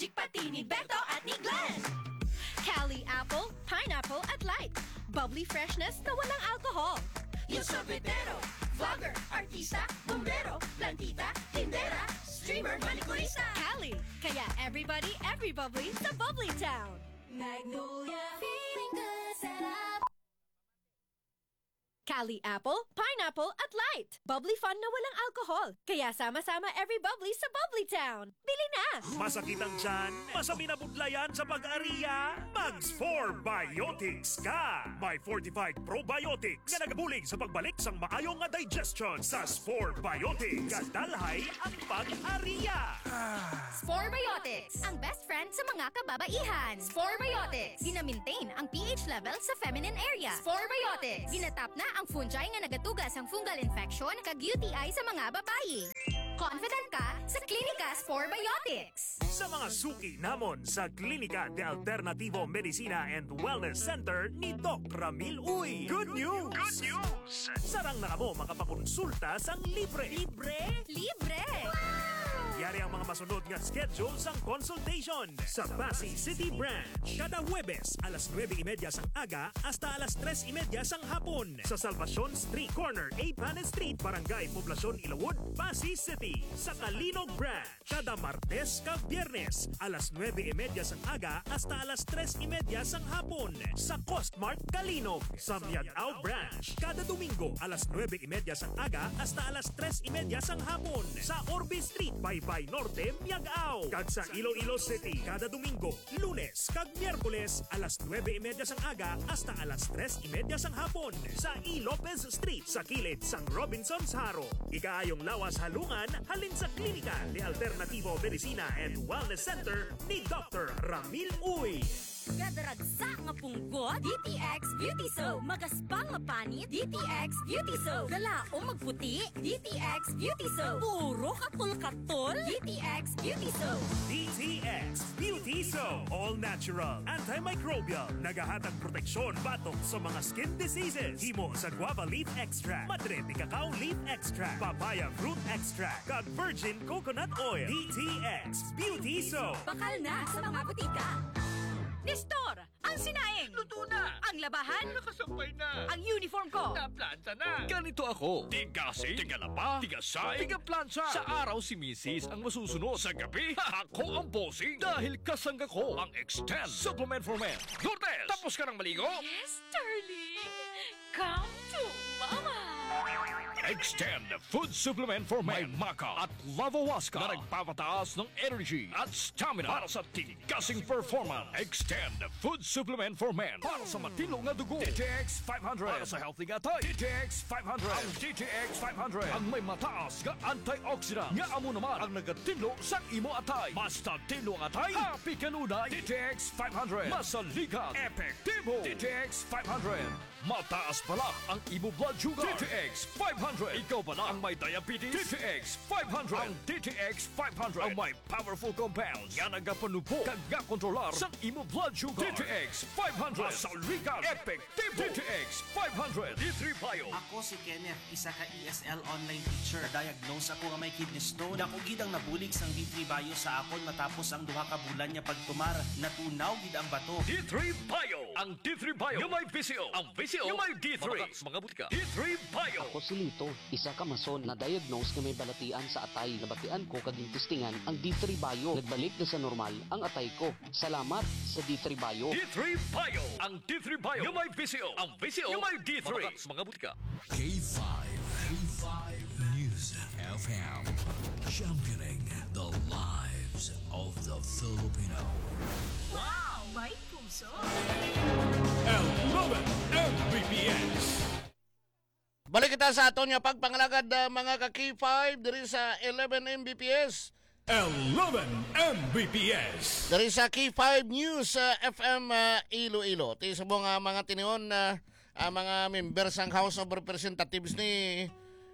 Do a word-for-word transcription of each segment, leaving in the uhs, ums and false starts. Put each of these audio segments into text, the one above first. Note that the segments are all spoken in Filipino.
Magic pati ni Beto at ni Glenn. Cali Apple, Pineapple at Light. Bubbly freshness na walang alcohol. Yung sorbetero, vlogger, artista, bombero, plantita, tindera, streamer, manicurista. Cali, kaya everybody, every bubbly sa Bubbly Town. Magnolia, feeling good, sarap. Cali Apple, Pineapple at Light. Bubbly fun na walang alcohol. Kaya sama-sama every bubbly sa Bubbly Town. Bili na! Masakit ang tiyan? Masami na budlayan sa pag-ariya? Mags four Biotics ka! May fortified probiotics na nagabulig sa pagbalik sang maayong nga digestion sa four Biotics. Kadalhay ang pag-ariya! Spore Biotics, ang best friend sa mga kababaihan. Spore Biotics, gina-maintain ang pH level sa feminine area. Spore Biotics, ginatap na ang fungi nga nagatugas ang fungal infection kag U T I sa mga babayi. Confident ka sa Klinika Spore Biotics. Sa mga suki namon sa Klinika de Alternativo Medicina and Wellness Center ni Doc Ramil Uy. Good news! Good news! Sarang na kamo makapakonsulta sang libre. Libre? Libre! Yari ang mga masunod nga schedule sang consultation sa Pasay City Branch. Kada Huwebes, alas nueve y media sang aga hasta alas tres y media sang hapon. Sa Salvacion Street Corner, A. Panes Street, Barangay Poblacion, Ilawod, Pasay City. Sa Kalinog Branch, kada Martes kag Biyernes, alas nueve y media sang aga hasta alas tres y media sang hapon. Sa Costmart, Kalinog. Sa Miagao Branch, kada Domingo, alas nueve y media sang aga hasta alas tres y media sang hapon. Sa Orbe Street, Baybay Norte, Miagao. Kag sa Iloilo City, kada Domingo, Lunes kag Miyerkules, alas nueve y media sang aga hasta alas tres y media sang hapon. Sa E. Lopez Street, sa kilid sang Robinson's Haro. Ikaayong lawas halungan, halin sa Klinika de Alternativo Medicina and Wellness Center ni Doctor Ramil Uy. Gadaragsa nga punggot, D T X Beauty Soap. Magaspang nga panit, D T X Beauty Soap. Galao magputi, D T X Beauty Soap. Puro katol-katol, D T X Beauty Soap. D T X Beauty Soap. All natural, antimicrobial, nagahatag proteksyon batok sa mga skin diseases. Himo sa guava leaf extract, madre de cacao leaf extract, papaya fruit extract, kag virgin coconut oil. D T X Beauty Soap. Bakal na sa mga butika. Nestor, ang sinaing! Luto na! Ang labahan! Nakasampay na! Ang uniform ko! Naplansa na! Ganito ako. Tigasi, tigalaba, tigasay, tigaplansa. Sa araw si Missus ang masusunod. Sa gabi, ako ang bossing. Dahil kasangga ko ang Extend Supplement for Men. Lourdes, tapos ka ng maligo? Yes, darling! Come to Mama! Extend Food Supplement for Men. May Maca at Lavawaska na nagpapataas ng energy at stamina para sa tigasing performance. Extend Food Supplement for Men para sa matino nga dugo. D T X five hundred para sa healthy nga tay. D T X five hundred. Ang D T X five hundred ang may mataas nga antioxidant nga amo naman ang nagatino sa imo atay. Basta tino nga atay, happy kanunay. D T X five hundred. Masaligan, epektibo. D T X five hundred. Mataas pala ang imo blood sugar. D T X five hundred. Ikaw ba na ang may diabetes? D T X five hundred. Ang D T X five hundred ang may powerful compounds nga nagapanubo kag kontrolar sa imo blood sugar. D T X five hundred. Masaligan, epektibo. D T X five hundred. D three Bio. Ako si Kenneth, isa ka E S L online teacher. Diagnose ako nga may kidney stone. Dako gid ang nabulig sang D three Bio sa akon matapos ang duha ka bulan niya pagtumar. Natunaw gid ang bato. D three Bio. Ang D three Bio yung may V C O. Ang V C O yung may D three. Mga butika. D three Bio. Ako si Lito, isa ka mason na diagnose na may balatian sa atay. Nabatian ko kaging testingan ang D three Bio. Nagbalik na sa normal ang atay ko. Salamat sa D three Bio. D three Bio. Ang D three Bio yung may V C O. Ang V C O yung may D three. Mga butika. K five. K five News F M. Championing the lives of the Filipino. Wow! May puso! eleven M B P S. Balik kita sa aton nga pagpangalagad uh, mga ka-K five diri sa eleven M B P S. eleven M B P S. Diri sa K five News uh, F M uh, Iloilo. Ti sa mga mga tinion na uh, mga members ng House of Representatives ni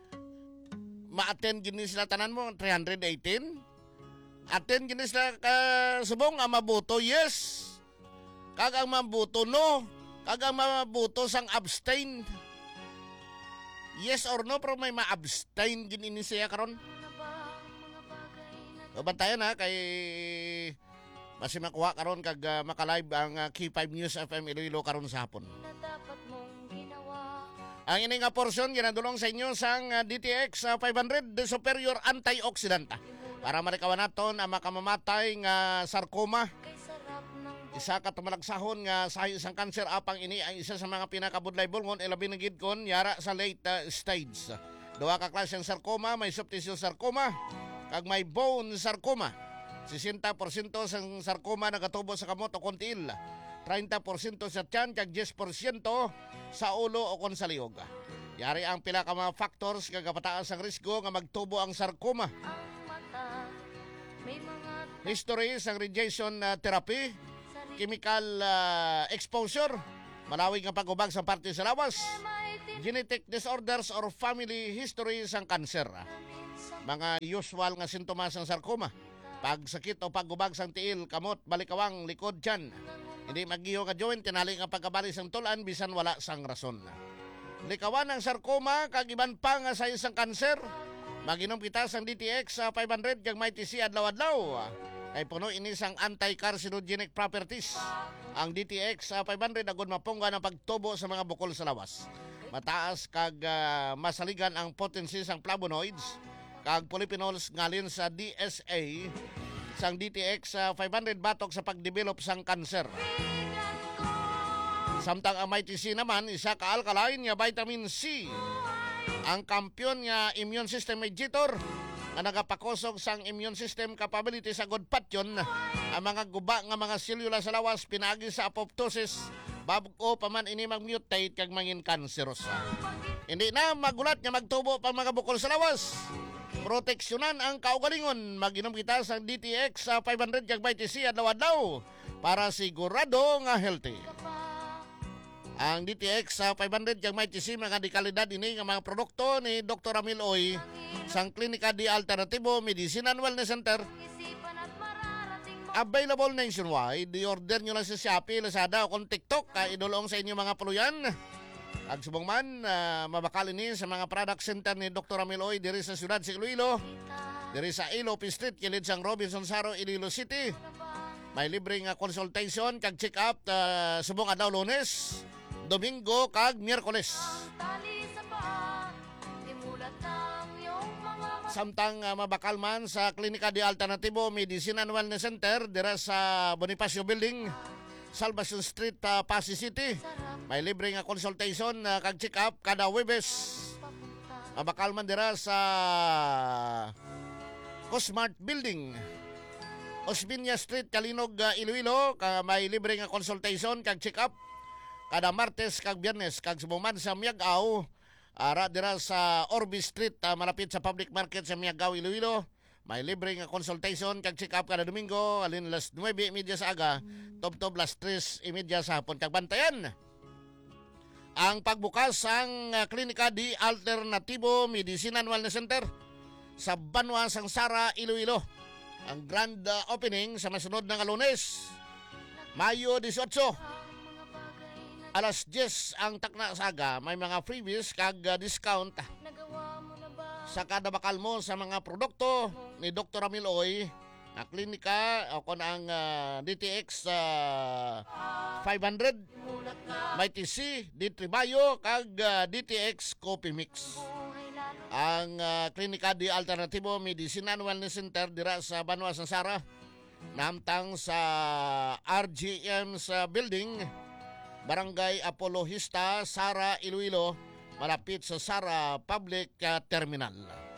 ma-attend gini sila tanan mo three eighteen. Attend gini sila ka subong ang mabuto yes. Kag ang mabuto no. Kag ang mabuto sang abstain. Yes or no pero may ma-abstain gini siya karon. O bantayan ha kay Basi makuha karon kag uh, maka-live ang uh, K five News F M Iloilo karon sa hapon. Ang ini nga porsyon ginadulong sa inyo sang uh, D T X uh, five hundred de Superior Antioxidant para marikawan naton ang makamamatay nga sarcoma. Isa ka tumalagsahon nga sa isang kanser apang ini ang isa sa mga pinakabudlay bulngon ilabi na gid kon yara sa late uh, stage. Duha ka klase ng sarcoma, may soft tissue sarcoma kag may bone sarcoma. sixty percent sa sarcoma nagatubo sa kamot o kontiil, thirty percent sa tiyan kag ten percent sa ulo o kon sa liog. Yari ang pila ka mga factors kag kapataas ang risgo nga magtubo ang sarcoma. History sang radiation uh, therapy, chemical uh, exposure, malawig nga pag-ubag sa parte sa lawas, genetic disorders or family history sang cancer. Mga usual nga sintomas ng sarcoma: pagsakit o pagubag sang tiil, kamot, balikawang, likod, tiyan. Hindi magiyo nga joint, tinali nga pagkabali sang tulan, bisan wala sang rason. Likawan ng sarcoma, kag iban pa nga sa isang kanser. Maginom kita sang D T X uh, five hundred, kag may T C adlaw-adlaw. Kay puno ini sang anti-carcinogenic properties. Ang D T X uh, five hundred agud mapungga ng pagtubo sa mga bukol sa lawas. Mataas kag uh, masaligan ang potency sang flavonoids kag polyphenols ngalin sa D S A sang D T X uh, five hundred batok sa pagdevelop sang kanser. Samtang ang may T C naman isa ka alkaline nga vitamin C, ang kampiyon nga immune system mediator nga nagapakosog sang immune system capability sa good patyon ang mga guba nga mga selula sa lawas pinaagi sa apoptosis bago pa man ini mag-mutate kag mangin cancerous. Hindi na magulat nga magtubo pa mga bukol sa lawas. Proteksyonan ang kaugalingon. Mag-inom kita sa D T X uh, five hundred kag may T C adlaw-adlaw para sigurado nga healthy. Ang D T X uh, five hundred kag may T C mga di kalidad ini nga mga produkto ni Doctor Ramil Oy sang Klinika di Alternativo Medicine and Wellness Center. Available nationwide. I-order nyo lang sa Shopee, Lazada o kung TikTok. Uh, idulong sa inyo mga puluyan. Ang subong man, uh, mabakal ini sa mga product center ni Doctor Amiloy diri sa siyudad sa Iloilo, diri sa Ilopi Street, kilid sang Robinson Saro, Iloilo City. May libreng uh, consultation kag check-up uh, subong adlaw Lunes, Domingo kag Miyerkules. Samtang uh, mabakal man sa Klinika di Alternativo Medicine and Wellness Center dira sa Bonifacio Building, Salvacion Street, uh, Pasig City. May libre nga consultation uh, kag check-up kada Webes. Mabakal man dira sa Cosmart Building, Osbinia Street, Kalinog, uh, Iloilo. Ka may libre nga consultation kag check-up kada Martes kag Biyernes. Kag sumuman sa Miagaw, ara dira sa Orbi Street, uh, malapit sa public market sa Miagaw, Iloilo. May libre nga consultation kag check-up kada Domingo, alin las nine media sa aga, tob-tob las tres media sa hapon. Kag bantayan ang pagbukas ang uh, Klinika di Alternativo Medicine and Wellness Center sa Banwa, sang Sara, Iloilo. Ang grand uh, opening sa masunod na Lunes, Mayo eighteen, alas diyes ang takna sa aga. May mga freebies kag uh, discount sa kada bakal mo sa mga produkto ni Doctor Amiloy na klinika o kon ang uh, D T X uh, five hundred, may T C, D three Bio kag uh, D T X Coffee Mix. Ang uh, Klinika di Alternativo Medicine and Wellness Center dira sa Banwa, sang Sara, namtang sa R G M sa building, Barangay Apologista, Sara, Iloilo, malapit sa Sara Public uh, Terminal.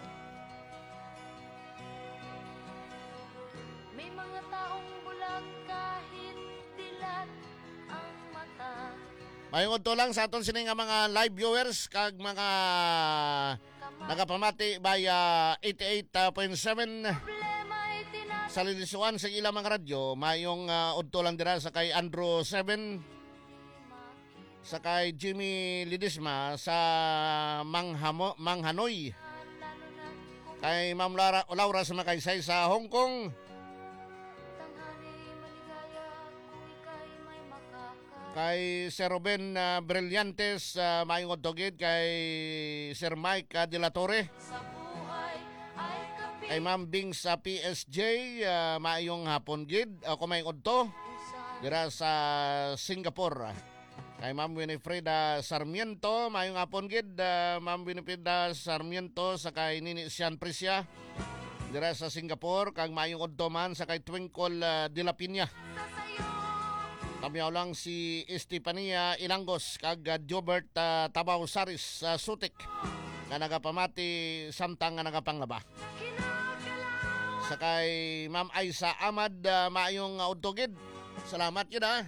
May mga taong bulag kahit dilat ang mata. Mayungod to lang sa aton sini nga mga live viewers kag mga nagapamati via eighty-eight point seven sa lilisuan sa ilang mga radyo. Mayong uh, udto lang dira sa kay Andrew seven, sa kay Jimmy Lidisma sa Manghamo, Manghanoy, kay Ma'am Laura, Laura sa Makaysay sa Hong Kong, kay Sir Ruben uh, Brillantes, uh, maayong tugid kay Sir Mike uh, De La Torre, Kay Ma'am Bing sa P S J, uh, maayong hapon gid. Ako may udto dira sa Singapore. Kay Ma'am Winifreda Sarmiento, maayong hapon gid. Uh, Ma'am Winifreda Sarmiento sa kay Nini Sian Prisya dira sa Singapore. Kag maayong udto man sa kay Twinkle uh, de la Piña. Kamiyaw lang si Estefania Ilangos kag uh, Jobert uh, Tabaw Saris sa uh, Sutik nga nagapamati samtang nga nagapanglaba. Sakay Ma'am Aisa Ahmad, uh, maayong uh, udtogid. Salamat yun ha.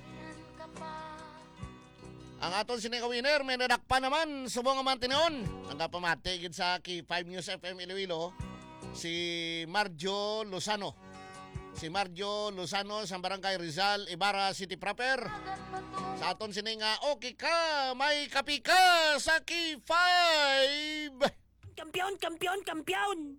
Ang aton sining winner may nadakpa naman subong nga mantinon. Nagapamati gid sa K five News F M Iloilo si Marjo Lozano. Si Marjo Lozano sa Barangay Rizal, Ibarra City proper. Sa aton sini nga, okay ka, may kapi ka sa K five. Kampiyon, kampiyon, kampiyon!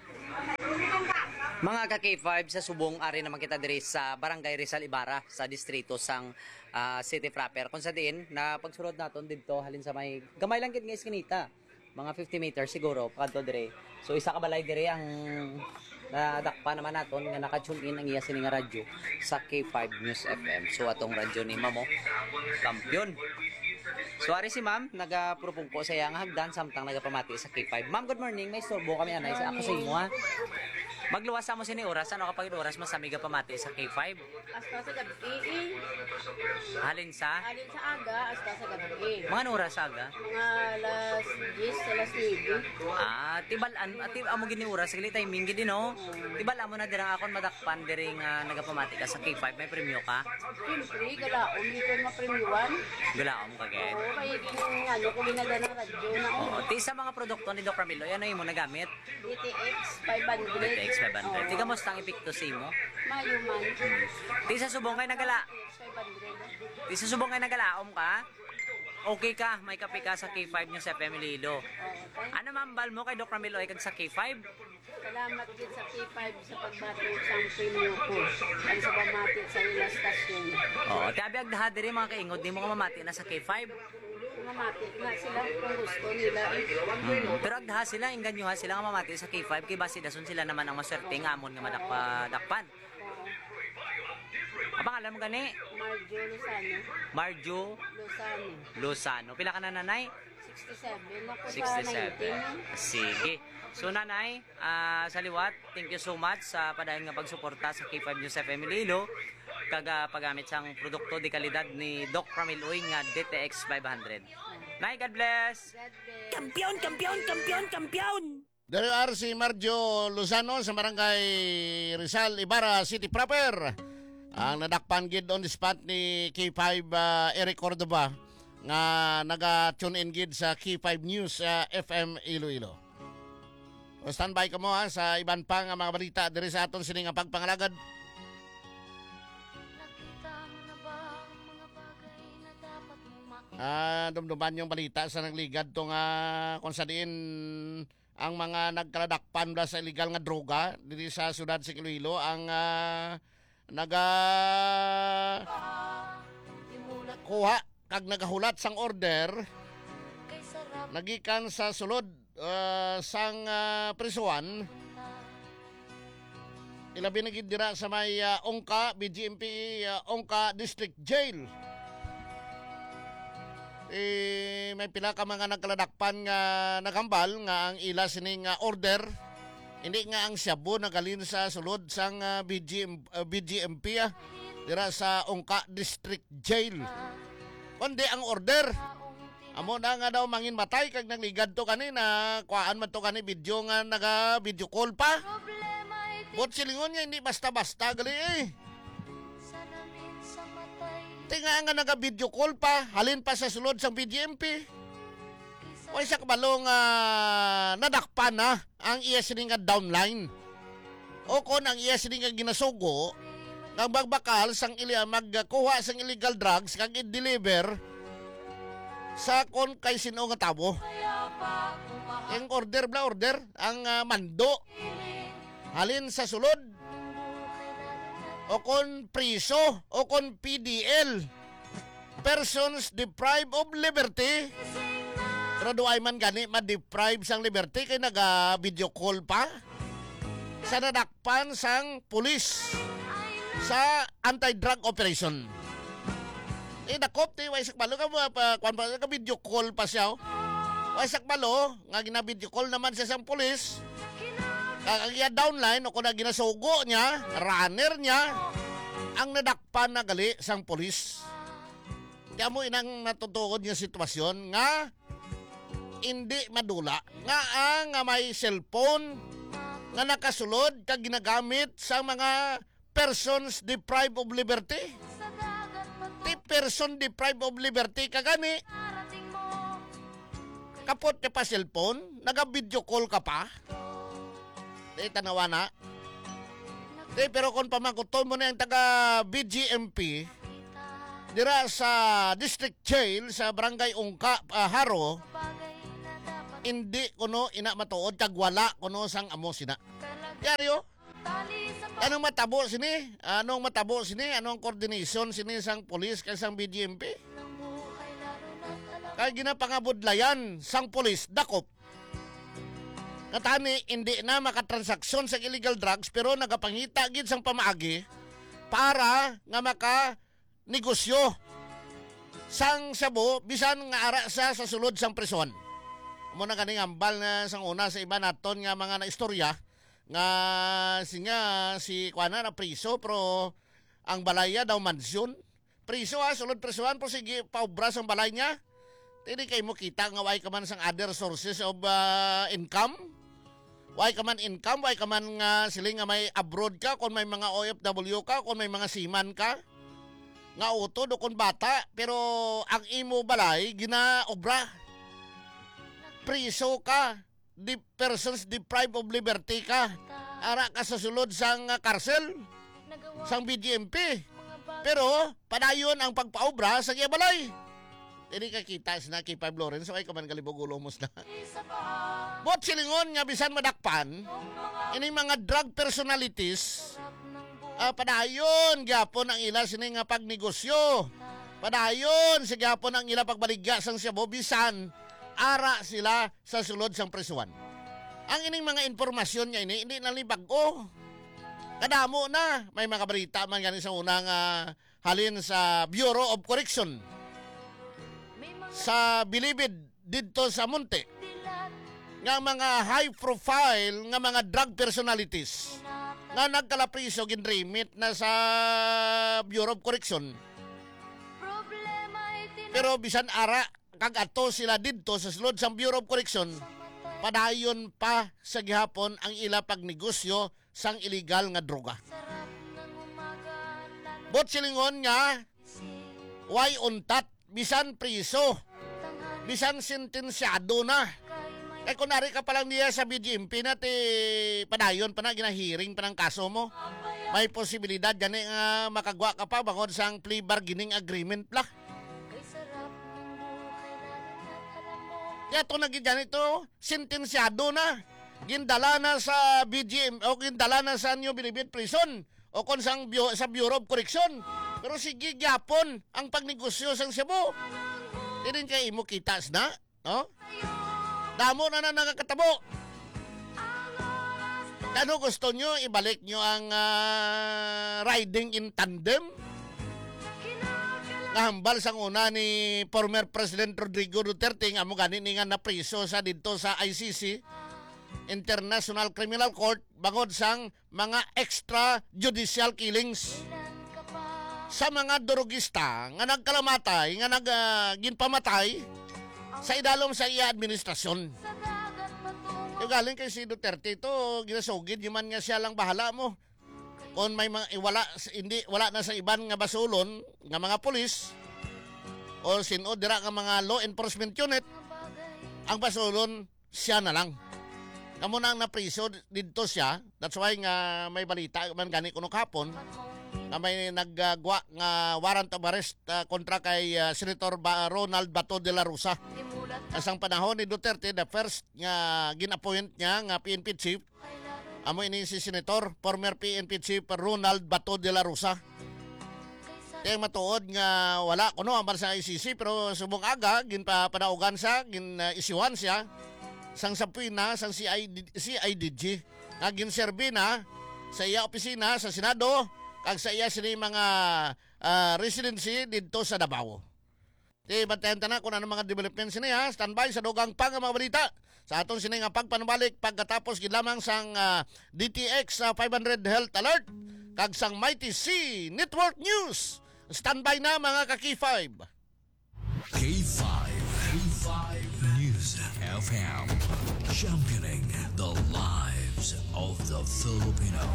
Mga ka K five sa subong ari naman kita diri sa Barangay Rizal, Ibarra sa distrito sang uh, City proper. Kung sa diin na pagsulod naton didto halin sa may gamay lang gid nga iskinita. Mga fifty meters siguro kadto dire. So isa ka balay dire ang nadakpa naman naton nga naka-tune in ang iya sini nga radyo sa K five News F M. So atong radyo ni Mamo kampiyon. So ari si Ma'am nagapropong ko sa iya nga hagdan samtang nagapamati sa K five. Ma'am, good morning. May storbo kami anay sa ako sa imo ha. Magluwas mo sini oras ano kapag oras masami ka pamati sa K five? Hasta sa gabi. Halin sa? Halin sa aga, hasta sa gabi. Mga oras aga? Mga alas diyes, alas nueve. Ah, tibalan, at amo gini oras gali timing gidi no. Tibala mo na dirang akon madakpan diri nga nagapamati ka sa K five, may premyo ka? Siyempre, galaom dito ma-premiuan. Galaom ka gid. Oo, may yung ano ko ginada ng radyo na. Oo, ti sa mga produkto ni Doc Ramilo, yan ay mo nagamit? D T X five hundred. D T X five hundred. Tiga mo stang epekto sa imo? Mayo man. Ti sa subong kay nagala. five hundred. Ti sa subong kay nagalaom ka? Okay ka, may kape ka sa K five News F M Iloilo. Ano mambal mo kay Doc Ramilo ay kag sa K five? Salamat din sa K five sa pagbati sa premium ko. Ang sa pamati sa ila stasyon. Oo, ti abi agdaha diri mga kaingod di mo ka mamati na sa K five. Mamati na sila kung gusto nila. Hmm. Pero agdaha sila, inganyo ha sila nga mamati sa K five kay basi dason sila naman ang maswerte nga amon nga madakpa dakpan. Apa pangalan mo gani? Marjo Lozano. Marjo Lozano. Lozano. Pila ka na nanay? sixty-seven. Ako sa sixty-seven. nineteen. Sige. So nanay, uh, sa liwat, thank you so much sa padayon nga pagsuporta sa K five News F M Iloilo kaga paggamit sang produkto di kalidad ni Doc Ramiloy nga D T X five hundred. Nay, God bless. God bless. Kampiyon, kampiyon, kampiyon, kampiyon! Dari R si Marjo Lozano sa Barangay Rizal, Ibarra City proper. Ang nadakpan gid on the spot ni K five uh, Eric Cordova nga naga-tune in gid sa K five News uh, F M Iloilo. O standby ka mo ha sa iban pa nga mga balita diri sa aton sini nga pagpangalagad. Nakita mo na ba ang mga bagay na dapat mong makita? Ah, dumduman yung balita sa nagligad to nga kung sa diin ang mga nagkaladakpan sa illegal nga droga diri sa siyudad sa Iloilo ang uh, naga kuha kag nagahulat sang order nagikan sa sulod uh, sang uh, prisuan ilabi na gid dira sa may uh, Ongka B G M P uh, Ongka District Jail. Eh, may pila ka mga nagkaladakpan nga nagambal nga ang ila sining uh, order hindi nga ang Shabu nagalin sa sulod sang uh, B G M, uh, B G M P ah, dira sa Ongka District Jail. Kundi ang order amo na nga daw mangin matay kag nagligad to kanina kuhaan man to kani video nga naga video call pa. Bot silingon nga hindi basta-basta gali eh. Tinga nga naga video call pa halin pa sa sulod sang B G M P. Way sa kabalong uh, nadakpan na ang iya sini nga downline. O kon ang iya sini nga ginasugo nga magbakal sang iliya magkuha sang illegal drugs kag i-deliver sa kon kay sino nga tabo. Yung order bla order ang uh, mando halin sa sulod o kon priso o kon P D L persons deprived of liberty. Pero do ay man gani ma-deprive sang liberty kay naga video call pa. sa nadakpan sang pulis sa anti-drug operation. Eh dakop ti way sakbalo ka pa kwan pa ka video call pa siya. Way sakbalo nga gina video call naman siya sang pulis. Kaya downline o kung na ginasugo niya, runner niya, ang nadakpan na gali sang pulis. Kaya mo inang natutuod niya sitwasyon nga hindi madula. Nga ang nga may cellphone nga nakasulod kag ginagamit sa mga persons deprived of liberty. Ti person deprived of liberty kagani. Kapot ka pa cellphone, naga-video call ka pa. Eh, tanawa na. Eh, pero kung pamakuton mo na yung taga-B G M P, dira sa district jail sa barangay Ungka, uh, Haro, hindi kuno ina matuod, kagwala kuno sang amo sina. Yaryo, anong matabo sini? Anong matabo sini? Anong coordination sini sang polis kay sang B G M P? Kaya ginapangabudlayan sang polis, dakop. Katani, hindi na makatransaksyon sa illegal drugs pero nagapangita gid sang pamaagi para nga maka negosyo sang sabo bisan nga ara sa sa sulod sang prison. Mo na kaning ambal na sang una sa iba naton nga mga naistorya nga sinya si kuana na priso pero ang balaya daw mansyon. Priso ha, sulod prisuhan po sige paubra sang balay niya. Hindi kayo mo kita nga way ka man sang other sources of uh, income. Way ka man income, way ka man nga siling nga may abroad ka, kung may mga O F W ka, kung may mga seaman ka. Nga utod o kung bata, pero ang imo balay, ginaobra. Priso ka, di persons deprived of liberty ka. Ara ka sa sulod sang uh, karsel, sang B G M P. Pero, padayon ang pagpaobra sa iya balay. Hindi ka kita sa Kay Five Lawrence, so ay kaman kalibog ulomos na. Bot silingon nga bisan madakpan, ini mga drug personalities, uh, padayon gyapon ang ila sini nga pagnegosyo. Padayon si gyapon ang ila pagbaligya sang Cebu bisan ara sila sa sulod sang presuan. Ang ining mga impormasyon nga ini hindi na libag-o. Kadamo na may mga balita man gani sa unang uh, halin sa Bureau of Correction. Sa Bilibid dito sa Monte nga mga high profile nga mga drug personalities nga nagkalapriso ginremit na sa Bureau of Correction. Pero bisan ara kag ato sila didto sa sulod sa Bureau of Correction, padayon pa sa gihapon ang ila pagnegosyo sang illegal nga droga. Bot silingon nga way untat bisan priso, bisan sentensyado na. Eh kunari ka palang niya sa B G M P na ti padayon pa na, ginahearing pa ng kaso mo. May posibilidad yan nga uh, makagwa ka pa bangod sang plea bargaining agreement la. Kaya ito naging dyan ito, sentensyado na. Gindala na sa B G M o gindala na sa New Bilibid Prison o kung sang, sa Bureau of Correction. Pero sige gyapon ang pagnegosyo sang Cebu. Hindi kayo mo kitas na, no? Damo na na nakakatabo. Ano gusto nyo, ibalik nyo ang uh, riding in tandem? Nahambal sang una ni former President Rodrigo Duterte nga mo ganin nga na priso sa dito sa I C C, International Criminal Court, bangod sang mga extrajudicial killings sa mga durugista nga nagkalamatay, nga nag uh, ginpamatay sa idalom sa iya administrasyon. Yung galing kay si Duterte ito, ginasugid, yung man nga siya lang bahala mo. Kung may mga, wala, hindi, wala na sa iban nga basulon, nga mga polis, o sino, dira nga mga law enforcement unit, ang basulon, siya na lang. Kamu na ang napriso dito siya, that's why nga may balita, man gani kuno kapon, na may naggwa nga warrant of arrest uh, kontra kay uh, Senator ba- Ronald Bato de la Rosa. Asang panahon ni Duterte, the first nga gin-appoint niya nga P N P chief, amo ini si Senator, former P N P chief Ronald Bato de la Rosa. Kaya matuod nga wala kuno ang sa I C C, pero subong aga ginpapadaugan sa gin uh, isyuhan siya sang sapina sang C I D G. nga ginserbi na sa iya opisina sa Senado kag sa iya sini mga uh, residency dito sa Davao. Di batayan na kung ano mga development siniya. Standby sa dugang pang mga balita sa atong sini nga pagpanubalik pagkatapos gid lamang sang uh, D T X uh, five hundred Health Alert kag sang Mighty C Network News. Standby na mga ka-K five. K five. K five News F M. Championing the lives of the Filipino.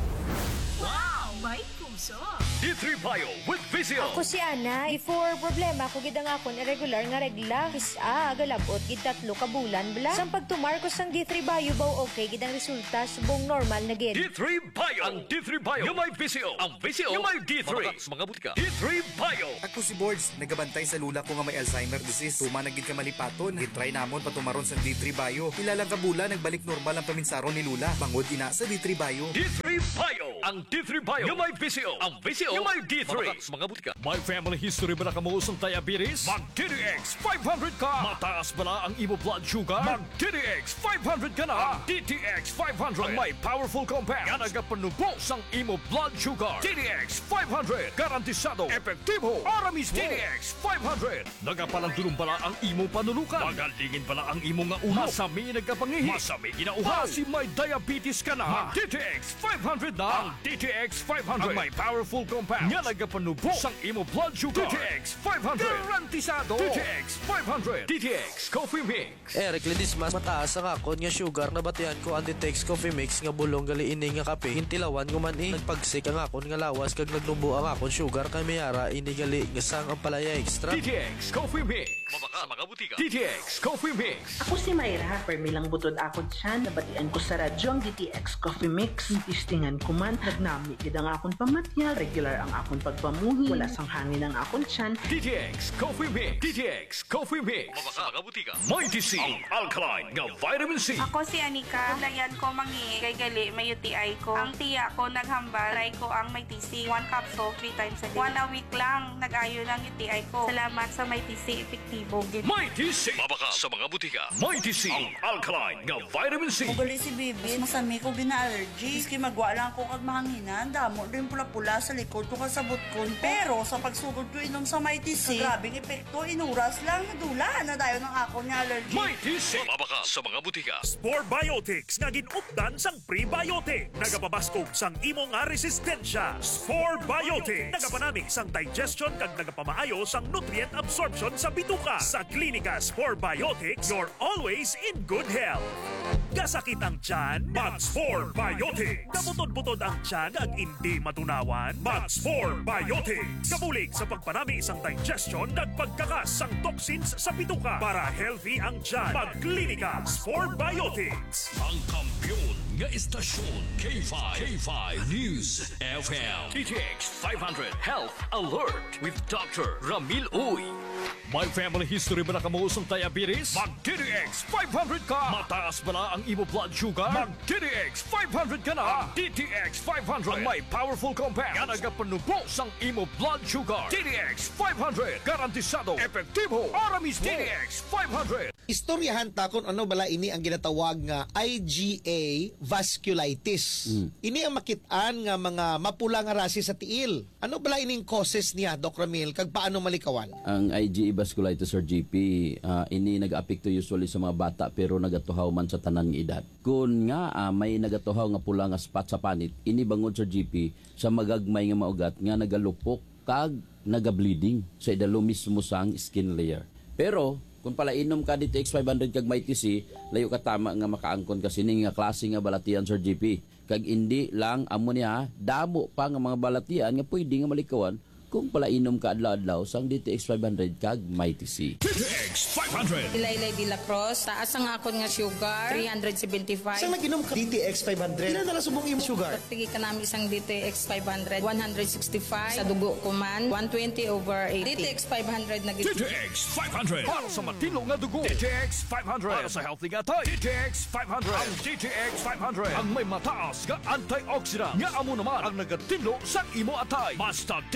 Wow! May puso! D three Bio with Vizio. Ako si Ana. Before problema ko gid ang akon irregular nga regla. Kisa galabot gid tatlo ka bulan bla. Sang pagtumar ko sang D three Bio baw okay gid ang resulta subong normal na gid. D three Bio. Ang D three Bio yung may Vizio. Ang Vizio yung may D three. Mamakas mga butika. D three Bio. Ako si Boards. Nagabantay sa lula ko nga may Alzheimer disease. Tuma na gid ka malipaton. Gitry namon patumaron sa D three Bio. Ilalang ka bulan nagbalik normal ang paminsaron ni lula. Bangod ina sa D three Bio. D three Bio. Ang D three Bio yung may Vizio. Ang Vizio yung may D three. Mamakas mga butika. May family history ba na kamuusong diabetes? Mag-D D X five hundred ka. Mataas ba na ang imo blood sugar? Mag-D D X five hundred ka na. Ang D T X five hundred ang may powerful compounds nga nagapanubos ang imo blood sugar. D D X five hundred garantisado, epektibo, aramis. D D X five hundred nagapalang dulong bala ang imo panulukan. Magalingin bala ang imo nga ulo. Masami nagapangihi. Masami ginauhaw. Kasi may diabetes ka na. Mag-D T X five hundred na. Ang D T X five hundred ang may powerful compounds nga nagapanubos ang imo blood sugar. D T X five hundred garantisado. D T X five hundred. D T X Coffee Mix. Eric Ledismas, mataas ang akon nga sugar na batian ko ang D T X Coffee Mix nga bulong gali ini nga kape. Hintilawan ko man eh. Nagpagsik ang akon nga lawas kag nagnubo ang akon sugar kay mayara ini gali nga sang ang palaya extra. D T X Coffee Mix. Mabaka mga butika. D T X Coffee Mix. Ako si Mayra. Permilang butod akon siya. Nabatian ko sa radyo ang D T X Coffee Mix. Tistingan ko man. Nagnami gid ang akon pamatya. Regular ang akon pagpamuhi. Wala sang hangin ang akon siyan. D T X Coffee Mix. D T X Coffee Mix. Mabaka mga butika. Mighty C. Ang alkaline nga vitamin C. Ako si Anika. Layan ko mangi. Kay gali may U T I ko. Ang tiya ko naghambal. Try ko ang Mighty C. One capsule, three times a day. One a week lang. Nag-ayo ng U T I ko. Salamat sa Mighty C. Epektibo. Mighty C. Mabaka sa mga butika. Mighty C. Ang alkaline nga vitamin C. Mugali si Bibi. Masami ko gina-allergy. Iski magwa lang ko kag mahanginan. Damo din pula-pula sa likod ko kasabot ko. Pero sa pagsugod ko inom sa Mighty C, grabing epekto. Inuras lang. Dula na dayo ng ako ni allergy. Mighty C. Mabaka sa mga butika. Spore Biotics nga ginupdan sang prebiotic. Nagapabaskog sang imo nga resistensya. Spore Biotics. Nagapanami sang digestion kag nagapamaayo sang nutrient absorption sa bituka. Sa Klinika Spore Biotics, you're always in good health. Gasakit ang tiyan, mag-Spore Biotics. Kabutod-butod ang tiyan ag hindi matunawan, mag-Spore Biotics. Kabulig sa pagpanami isang digestion ag pagkakas sang toxins sa bituka. Para healthy ang tiyan, mag-Klinika Spore Biotics. Ang kampiyon nga istasyon K five. K five News F M. D T X five hundred Health Alert with Doctor Ramil Uy. May family history ba na kamuusong diabetes? Mag-D D X five hundred ka. Mataas ba na ang imo blood sugar? Mag-D D X five hundred ka na. Ang D T X five hundred ang may powerful compounds nga nagapanubos ang imo blood sugar. D D X five hundred garantisado, epektibo, aramis. D D X five hundred. Istoryahan ta kung ano bala ini ang ginatawag nga I G A vasculitis. Mm. Ini ang makitaan nga mga mapula nga rasi sa tiil. Ano bala ining causes niya, Doc Ramil, kag paano malikawan? Ang I G A vasculitis or G P, uh, ini nag-apekto usually sa mga bata pero nagatuhaw man sa tanan nga edad. Kung nga uh, may nagatuhaw nga pula nga spot sa panit, ini bangod sa G P sa magagmay nga maugat nga nagalupok kag naga-bleeding sa idalo mismo sang skin layer. Pero kung pala inom ka D T X five hundred kag Mighty C, layo ka tama nga makaangkon kasi ning nga klase nga balatian sa G P. Kag indi lang amo niya damo pa nga mga balatian nga pwede nga malikawan kung pala inom ka adlaw-adlaw sang D T X five hundred kag Mighty C. D T X five hundred. Ilaylay de la Cruz, taas ang akon nga sugar, three seventy-five. Saan nag-inom ka D T X five hundred? Ilan na subong imo sugar? Pagpigi ka namin isang D T X five hundred, one sixty-five. Sa dugo ko man, one twenty over eighty. D T X five hundred nag- D T X five hundred. Para sa matino nga dugo. D T X five hundred. Para sa healthy nga tay. D T X five hundred. Ang D T X five hundred. Ang may mataas nga antioxidant. Nga amo naman ang nagatino sa imo atay. Basta tino nga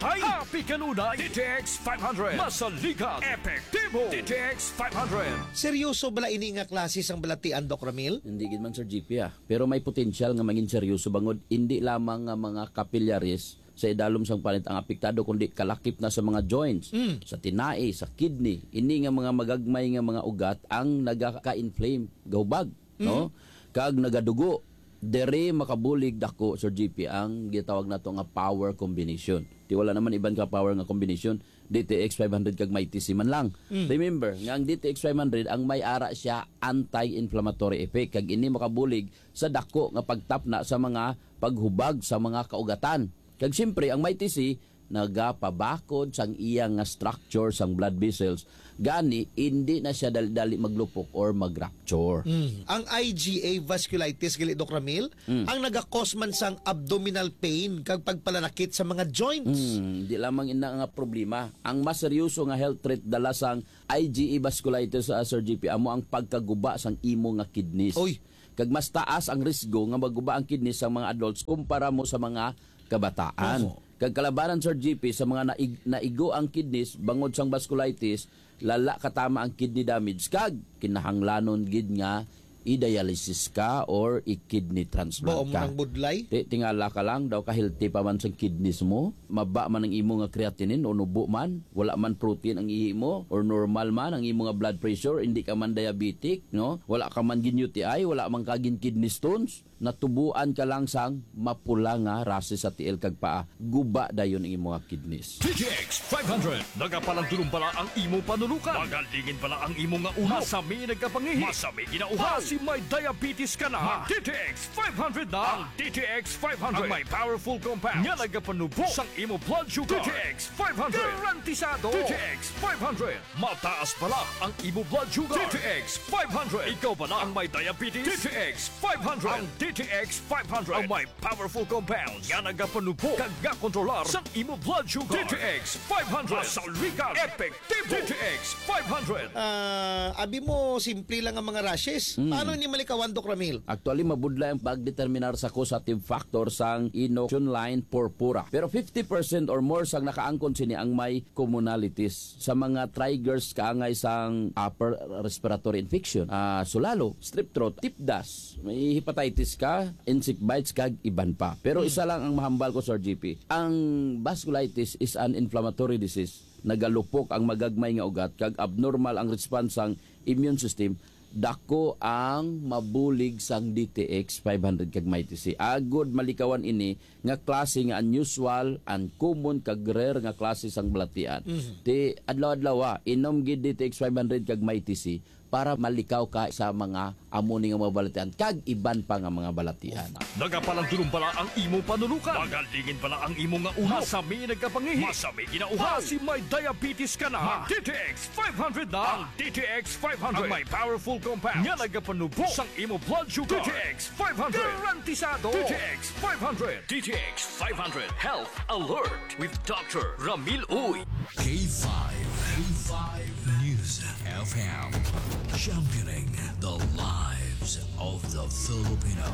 atay, happy kanunay. D T X five hundred, masaligat, epektibo. D T X five hundred. Seryoso bala ini nga klase sang balatian, Doc Ramil? Hindi gid man Sir G P ah. Pero may potensyal nga mangin seryoso bangod hindi lamang nga mga kapilyaris sa idalom sang panit ang apektado kundi kalakip na sa mga joints, mm. sa tinai, sa kidney. Ini nga mga magagmay nga mga ugat ang nagaka-inflame, gahubag, mm. no? Kag nagadugo. Dere makabulig dako Sir G P ang gitawag nato nga power combination. Di wala naman iban ka power nga combination. D T X five hundred kag may T C man lang. Mm. Remember, nga ang D T X five hundred ang may ara siya anti-inflammatory effect kag ini makabulig sa dako nga pagtapna sa mga paghubag sa mga kaugatan. Kag siyempre ang may T C nagapabakod sang iyang nga structure sang blood vessels gani hindi na siya dali-dali maglupok or mag-rupture. Mm. Ang I G A vasculitis gali Doc Ramil mm. ang naga-cause man sang abdominal pain kag pagpalanakit sa mga joints. Mm. Di lamang ina nga problema. Ang mas seryoso nga health threat dala sang I G A vasculitis sa uh, Sir G P amo ang pagkaguba sang imo nga kidneys. Oy. Kag mas taas ang risgo nga maguba ang kidneys sa mga adults kumpara mo sa mga kabataan. Oh. Kag kalabaran Sir G P sa mga naig, naigo ang kidneys bangod sang vasculitis, lala katama ang kidney damage kag kinahanglanon gid nga i-dialysis ka or i-kidney transplant ka. Bao mo ng budlay? Ti, tingala ka lang daw kahilti pa man sa kidneys mo, maba man ang imo nga creatinine o nubo man, wala man protein ang ihi mo or normal man ang imo nga blood pressure, hindi ka man diabetic, no? Wala ka man gin U T I, wala man ka gin kidney stones, natubuan ka lang sang mapula nga rases sa tiil kag paa, guba dayon ang imo nga kidneys. D T X five hundred, nagapalandulong pala ang imo panunukan. Magalingin pala ang imo nga ulo. Masami nagkapangihi. Masami ginauhaw. Kasi may diabetes ka na. D T X five hundred na. Ang D T X five hundred ang may powerful compounds. Nga nagapanubo sang imo blood sugar. D T X five hundred. Garantisado. D T X five hundred. Mataas pala ang imo blood sugar. D T X five hundred. Ikaw pala ang may diabetes. D T X five hundred. Ang D T X five hundred ang may powerful compounds. Nga nagapanubo kag gakontrolar sang imo blood sugar. D T X five hundred. Masaligan. Epektibo. D T X five hundred. Ah, uh, abi mo simple lang ang mga rashes. Mm. Paano ni malikawan, Doc Ramil? Actually, mabudla ang pagdeterminar sa causative factor sang inoculation line purpura. Pero fifty percent or more sang nakaangkon sini ang may commonalities. Sa mga triggers kaangay sang upper respiratory infection, uh, sulalo, strep throat, tip dust, may hepatitis ka, insect bites kag iban pa. Pero hmm. isa lang ang mahambal ko Sir G P. Ang vasculitis is an inflammatory disease. Nagalupok ang magagmay nga ugat kag abnormal ang response sang immune system. Dako ang mabulig sang D T X five hundred kag may T C. Agod malikawan ini nga klase nga unusual, uncommon kag rare nga klase sang balatian. Mm-hmm. Ti adlaw-adlaw inom gid D T X five hundred kag may T C para malikaw ka sa mga amoni nga mga balatian kag iban pa nga mga balatian. Nagapalandulong pala ang imo panunukan. Magalingin pala ang imo nga ulo. Masami nagkapangihi. Masami ginauhaw. Kasi may diabetes ka na. D T X five hundred na. Ang D T X five hundred ang may powerful compounds. Nga nagapanubo sang imo blood sugar. D T X five hundred. Garantisado. D T X five hundred. D T X five hundred. Health Alert with Doctor Ramil Uy. K five. K five News F M. Championing the lives of the Filipino.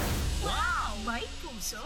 Wow! May puso!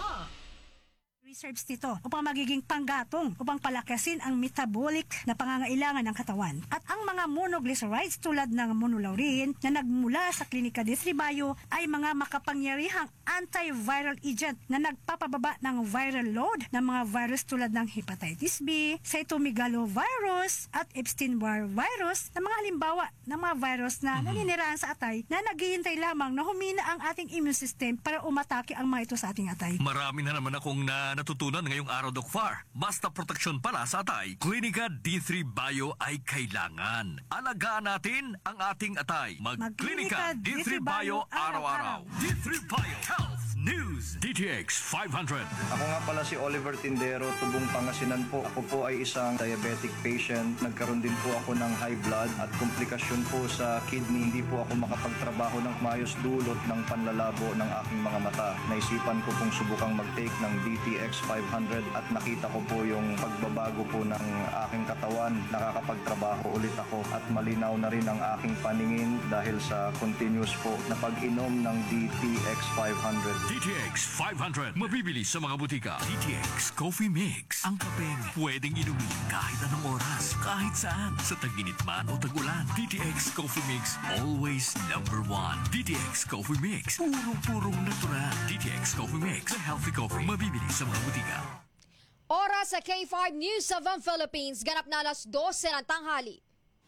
Research nito upang magiging panggatong upang palakasin ang metabolic na pangangailangan ng katawan. At ang mga monoglycerides tulad ng monolaurin na nagmula sa klinika D three Bio ay mga makapangyarihang antiviral agent na nagpapababa ng viral load ng mga virus tulad ng hepatitis B, cytomegalovirus at Epstein-Barr virus na mga halimbawa ng mga virus na mm-hmm. naniniraan sa atay na naghihintay lamang na humina ang ating immune system para umatake ang mga ito sa ating atay. Marami na naman akong na natutunan ngayong araw, Doc Far. Basta proteksyon pala sa atay, Klinika D three Bio ay kailangan. Alagaan natin ang ating atay. Mag-Klinika D three Bio araw-araw. D three Bio Health News. D T X five hundred. Ako nga pala si Oliver Tindero, Tubong Pangasinan po. Ako po ay isang diabetic patient. Nagkaroon din po ako ng high blood at komplikasyon po sa kidney. Hindi po ako makapagtrabaho ng maayos dulot ng panlalabo ng aking mga mata. Naisipan ko pong subukang mag-take ng D T X five hundred at nakita ko po yung pagbabago po ng aking katawan. Nakakapagtrabaho ulit ako at malinaw na rin ang aking paningin dahil sa continuous po na pag-inom ng D T X five hundred. D D T X five hundred. Mabibili sa mga butika. D T X Coffee Mix. Ang kapeng pwedeng inumin kahit anong oras, kahit saan. Sa tag-init man o tag-ulan. D T X Coffee Mix, always number one. D T X Coffee Mix. Purong-purong natural. D T X Coffee Mix. The healthy coffee. Mabibili sa mga butika. Oras sa K five News of the Philippines. Ganap na alas dose ng tanghali.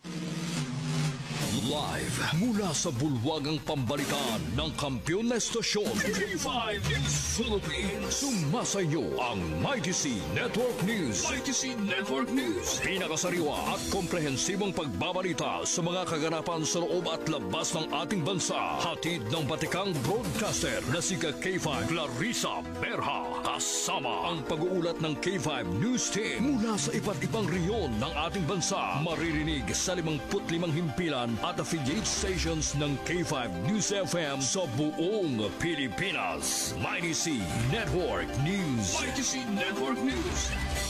Live mula sa bulwagang pambalitaan ng kampiyon na estasyon K five News Philippines. Sumasayo ang Mighty C Network News. Mighty C Network News. Pinakasariwa at komprehensibong pagbabalita sa mga kaganapan sa loob at labas ng ating bansa. Hatid ng batikang broadcaster na si K five Clarissa Berha. Kasama ang pag-uulat ng K five News Team mula sa iba't ibang reyon ng ating bansa. Maririnig sa limangput limang himpilan at affiliate stations ng K five News F M sa buong Pilipinas. Mighty C Network News. Mighty C Network News.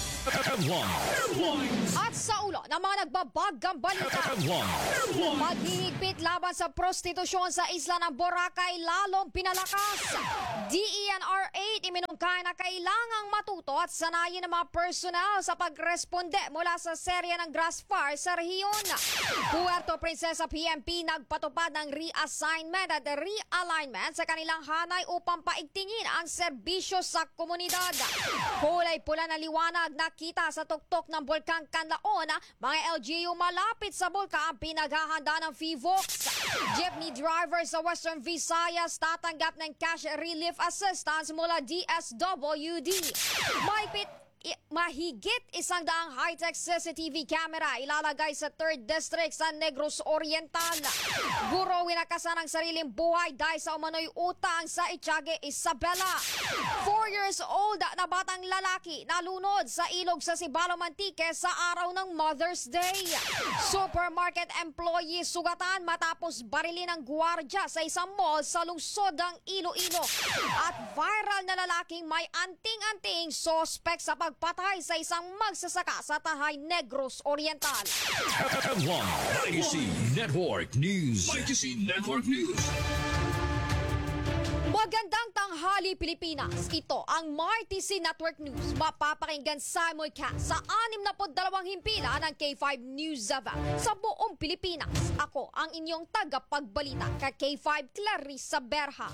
Headlines. At sa ulo ng mga nagbabagang balita, paghihigpit laban sa prostitusyon sa isla ng Boracay lalong pinalakas. D E N R eight iminungkay na kailangang matuto at sanayin ng mga personal sa pagresponde mula sa serya ng grass fire sa rehiyon. Puerto Princesa P M P nagpatupad ng reassignment at realignment sa kanilang hanay upang paigtingin ang serbisyo sa komunidad. Kulay pula na liwanag na kita sa tuktok ng Bulkang Canlaon, mga L G U malapit sa bulkan ang pinaghahanda ng F I V O X. Jeepney drivers sa Western Visayas tatanggap ng cash relief assistance mula D S W D. May pit mahigit isang daang high-tech C C T V camera ilalagay sa third District sa Negros Oriental. Guro winakasan ang sariling buhay dahil sa umano'y utang sa Itiague Isabela. Four years old na batang lalaki nalunod sa ilog sa Sibalo Mantique sa araw ng Mother's Day. Supermarket employee sugatan matapos barilin ng gwardiya sa isang mall sa lungsod ng Iloilo. At viral na lalaking may anting-anting sospek sa pag patay sa isang magsasaka sa Tahay, Negros Oriental. Mighty C Network News. Mighty C Network News. Magandang tanghali, Pilipinas. Ito ang Mighty C Network News. Mapapakinggan simulcast sa anim na dalawang himpila ng K five News of sa buong Pilipinas. Ako ang inyong tagapagbalita ka K five Clarissa Berha.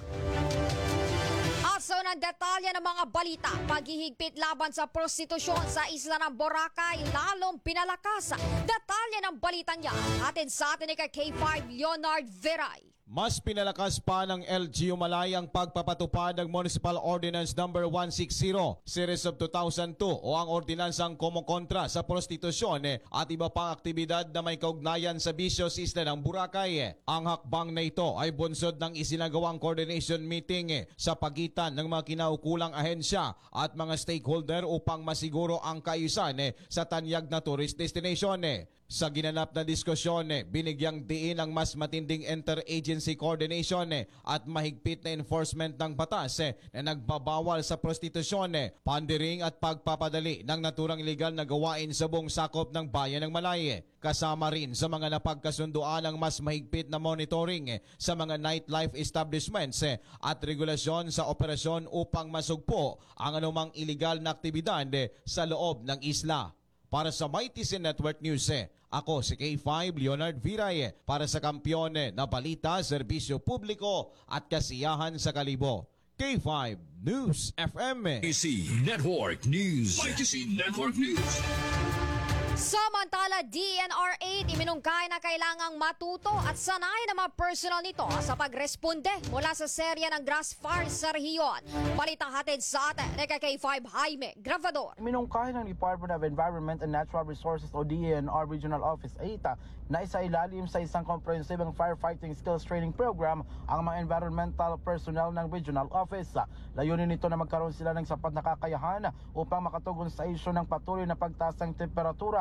Aso ng detalye ng mga balita, paghihigpit laban sa prostitusyon sa isla ng Boracay lalong pinalakas. Detalye ng balitang yan, atin sa atin ni K five Leonard Veray. Mas pinalakas pa ng L G U Malay ang pagpapatupad ng Municipal Ordinance number one sixty Series of two thousand two o ang ordinansang kumokontra sa prostitusyon at iba pang aktibidad na may kaugnayan sa bisyo sa isla ng Boracay. Ang hakbang na ito ay bunsod ng isinagawang coordination meeting sa pagitan ng mga kinaukulang ahensya at mga stakeholder upang masiguro ang kaayusan sa tanyag na tourist destination. Sa ginanap na diskusyon, binigyang diin ang mas matinding interagency coordination at mahigpit na enforcement ng batas na nagbabawal sa prostitusyon, pandiring at pagpapadali ng naturang legal na gawain sa buong sakop ng bayan ng Malay. Kasama rin sa mga napagkasunduan ang mas mahigpit na monitoring sa mga nightlife establishments at regulasyon sa operasyon upang masugpo ang anumang illegal na aktibidad sa loob ng isla. Para sa Mighty C Network News, ako si K five Leonard Viray para sa kampiyon na balita, serbisyo publiko at kasiyahan sa Kalibo. K five News F M. Mighty C Network News. Mighty C Network News. Samantala, D N R eight iminungkay na kailangang matuto at sanay ng mga personal nito sa pagresponde mula sa serya ng grass fire sa rehiyon. Balitang hatid sa atin ni K five Jaime Gravador. Iminungkay ng Department of Environment and Natural Resources o D E N R Regional Office eight na isa ilalim sa isang komprehensibong firefighting skills training program ang mga environmental personnel ng Regional Office. Layunin nito na magkaroon sila ng sapat na kakayahan upang makatugon sa isyu ng patuloy na pagtaas ng temperatura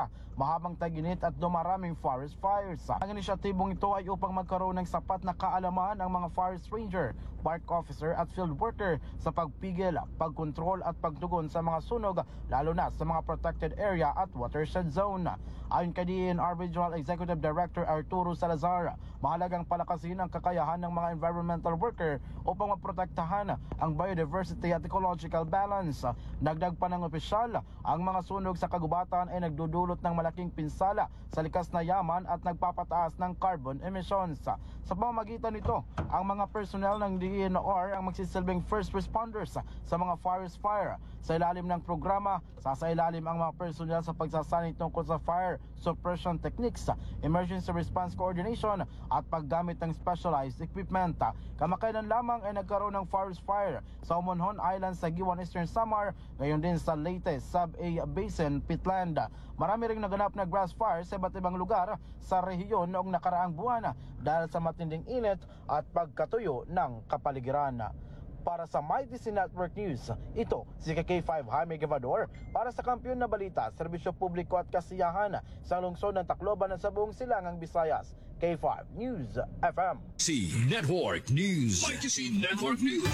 mahabang taginit at dumaraming forest fires. Ang inisyatibong ito ay upang magkaroon ng sapat na kaalaman ang mga forest ranger, park officer at field worker sa pagpigil, pagkontrol at pagtugon sa mga sunog, lalo na sa mga protected area at watershed zone. Ayon kay D E N R Regional Executive Director Arturo Salazar, mahalagang palakasin ang kakayahan ng mga environmental worker upang maprotektahan ang biodiversity at ecological balance. Dagdag pa ng opisyal, ang mga sunog sa kagubatan ay nagdudulot ng malaking pinsala sa likas na yaman at nagpapataas ng carbon emissions. Sa pamamagitan nito, ang mga personnel ng D E N R ang magsisilbing first responders sa mga forest fire. Sa ilalim ng programa, sasailalim ang mga personnel sa pagsasanay tungkol sa fire suppression techniques, emergency response coordination at paggamit ng specialized equipment. Kamakailan lamang ay nagkaroon ng forest fire sa Umonhon Island sa Giwan Eastern Samar, gayon din sa Leyte Sub-A Basin, Pitland. Marami ring naganap na grass fire sa iba't ibang lugar sa rehiyon noong nakaraang buwan dahil sa matinding init at pagkatuyo ng kapaligiran. Para sa Mighty C Network News, ito si K five Jaime Gavador para sa Kampiyon na Balita, Serbisyo Publiko at Kasiyahan sa lungsod ng Tacloban at sa buong Silangang Visayas. K five News F M. C Network News. Mighty C Network News.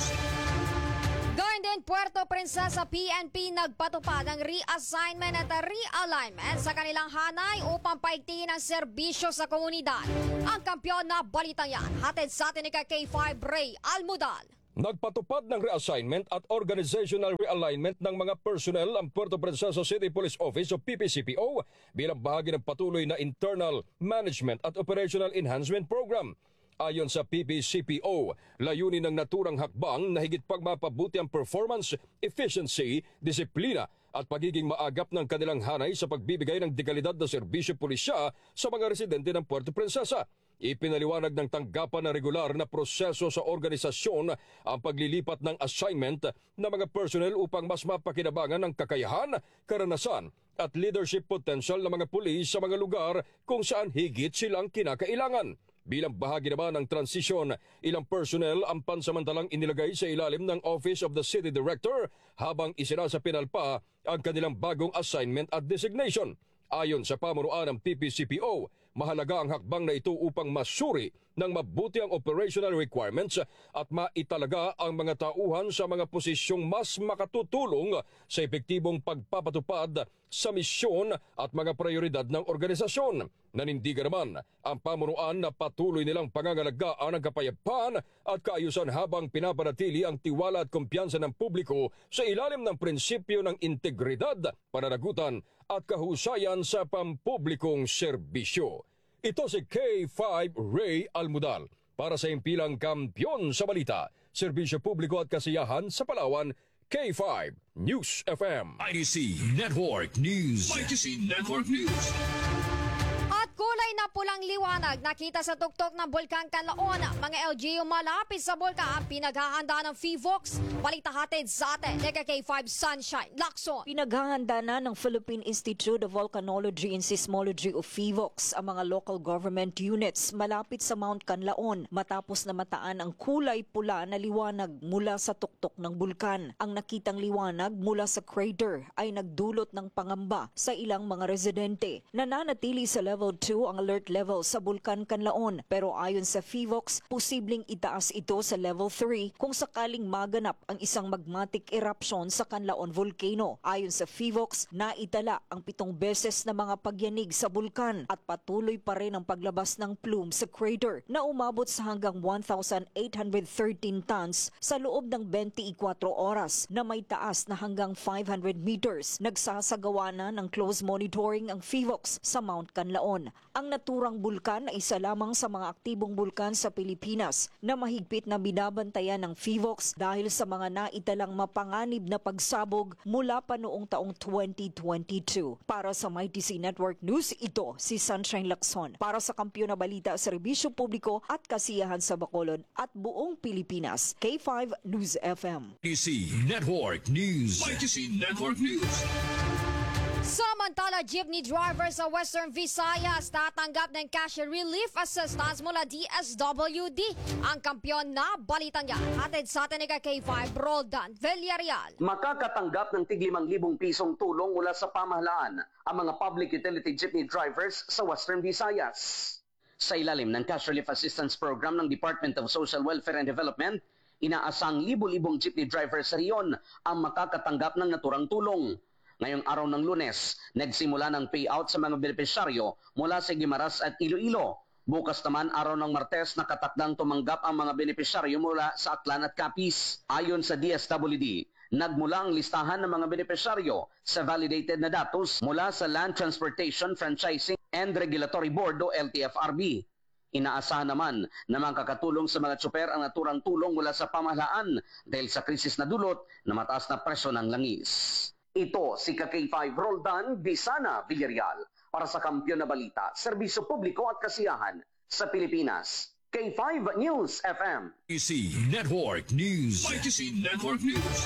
Gayun din, Puerto Princesa P N P nagpatupad ng reassignment at realignment sa kanilang hanay upang paigtingin ang serbisyo sa komunidad. Ang Kampiyon na Balitang yan, hatid sa atin ni K five Ray Almudal. Nagpatupad ng reassignment at organizational realignment ng mga personnel ang Puerto Princesa City Police Office o P P C P O bilang bahagi ng patuloy na Internal Management at Operational Enhancement Program. Ayon sa P P C P O, layunin ng naturang hakbang na higit pag mapabuti ang performance, efficiency, disiplina at pagiging maagap ng kanilang hanay sa pagbibigay ng dekalidad na serbisyo pulisya sa mga residente ng Puerto Princesa. Ipinaliwanag ng tanggapan na regular na proseso sa organisasyon ang paglilipat ng assignment ng mga personnel upang mas mapakinabangan ang kakayahan, karanasan at leadership potential ng mga pulis sa mga lugar kung saan higit silang kinakailangan. Bilang bahagi naman ng transisyon, ilang personnel ang pansamantalang inilagay sa ilalim ng Office of the City Director habang isinasapinal pa ang kanilang bagong assignment at designation. Ayon sa pamunuan ng P P C P O, mahalaga ang hakbang na ito upang masuri ng mabuti ang operational requirements at maitalaga ang mga tauhan sa mga posisyong mas makatutulong sa epektibong pagpapatupad sa misyon at mga prioridad ng organisasyon. Nanindigan naman ang pamunuan na patuloy nilang pangangalagaan ang kapayapaan at kaayusan habang pinapanatili ang tiwala at kumpiyansa ng publiko sa ilalim ng prinsipyo ng integridad, pananagutan at kahusayan sa pampublikong serbisyo. Ito si K five Ray Almudal para sa impilang Kampiyon sa Balita, Serbisyo Publiko at Kasiyahan sa Palawan, K five News F M. I D C Network News. I D C Network News. Kulay na pulang liwanag nakita sa tuktok ng Bulkan Canlaon. Mga L G U malapit sa bulkan ang pinaghahanda ng FIVOX. Balita hatid sa atin ni K five Sunshine Lacson. Pinaghahanda na ng Philippine Institute of Volcanology and Seismology o FIVOX ang mga local government units malapit sa Mount Canlaon matapos na mataan ang kulay pula na liwanag mula sa tuktok ng bulkan. Ang nakitang liwanag mula sa crater ay nagdulot ng pangamba sa ilang mga residente. Nananatili sa level two ang alert level sa Bulkan Canlaon pero ayon sa FIVOX, posibleng itaas ito sa level three kung sakaling maganap ang isang magmatic eruption sa Canlaon Volcano. Ayon sa FIVOX, naitala ang pitong beses na mga pagyanig sa bulkan at patuloy pa rin ang paglabas ng plume sa crater na umabot sa hanggang one thousand eight hundred thirteen tons sa loob ng twenty-four oras na may taas na hanggang five hundred meters. Nagsasagawa na ng close monitoring ang FIVOX sa Mount Canlaon. Ang naturang bulkan ay isa lamang sa mga aktibong bulkan sa Pilipinas na mahigpit na binabantayan ng FIVOX dahil sa mga naitalang mapanganib na pagsabog mula pa noong taong twenty twenty-two. Para sa Mighty C Network News, ito si Sunshine Lacson. Para sa Kampiyon na Balita, Serbisyo Publiko at Kasiyahan sa Bacolod at buong Pilipinas, K five News F M. Mighty C Network News. Mighty C Network News. Sama Samantala, jeepney driver sa Western Visayas tatanggap ng cash relief assistance mula D S W D. Ang kampyon na balitang yan. Hatid sa atin ni K five, Roldan Villarreal. Makakatanggap ng tig limang libong pisong tulong mula sa pamahalaan ang mga public utility jeepney drivers sa Western Visayas. Sa ilalim ng Cash Relief Assistance Program ng Department of Social Welfare and Development, inaasang libo-libong jeepney drivers sa riyon ang makakatanggap ng naturang tulong. Ngayong araw ng Lunes, nagsimula ng payout sa mga benepisyaryo mula sa Guimaras at Iloilo. Bukas naman araw ng Martes, nakatakdang tumanggap ang mga benepisyaryo mula sa Aklan at Capiz. Ayon sa D S W D, nagmula ang listahan ng mga benepisyaryo sa validated na datos mula sa Land Transportation Franchising and Regulatory Board o L T F R B. Inaasahan naman na makakatulong sa mga tsuper ang naturang tulong mula sa pamahalaan dahil sa krisis na dulot na mataas na presyo ng langis. Ito si K five Roldan Bisana Villarreal para sa Kampiyon na Balita, Serbisyo Publiko at Kasiyahan sa Pilipinas. K five News F M. Y C Network News. Y C Network News.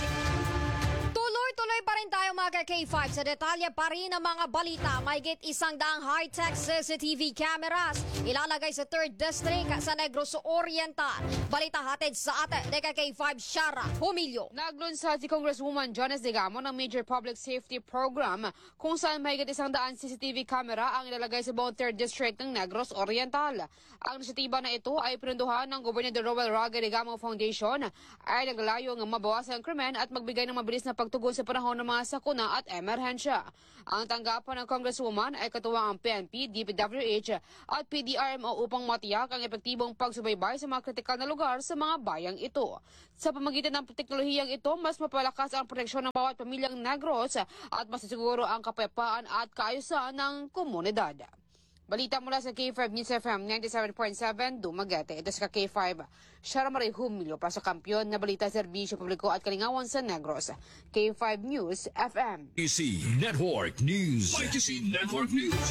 Tuloy-tuloy pa rin tayo mga K five sa detalye pa rin ng mga balita. Mahigit isang daang high-tech C C T V cameras ilalagay sa third District sa Negros Oriental. Balita hatid sa atin ni K five Shara Humilio. Naglunsad si Congresswoman Jonas Digamo ng Major Public Safety Program kung saan mahigit isang daan C C T V camera ang ilalagay sa buong third District ng Negros Oriental. Ang inisiatiba na ito ay pinunduhan ng Gobernador Roel Raga Digamo Foundation ay naglalayo ng mabawasan ang krimen at magbigay ng mabilis na pagtugon sa panahon ng mga sakuna at emerhensya. Ang tanggapan ng Congresswoman ay katuwang ang P N P, D P W H at P D R M O upang matiyak ang epektibong pagsubaybay sa mga kritikal na lugar sa mga bayang ito. Sa pamagitan ng teknolohiyang ito, mas mapalakas ang proteksyon ng bawat pamilyang Negros at masisiguro ang kapayapaan at kaayusan ng komunidad. Balita mula sa K five News F M ninety-seven point seven, Dumaguete. Ito sa K five, Shara Marie Humilio para sa Kampiyon na Balita, Serbisyo Publiko at Kalingawan sa Negros. K five News F M. Y C Network News. Y C Network News.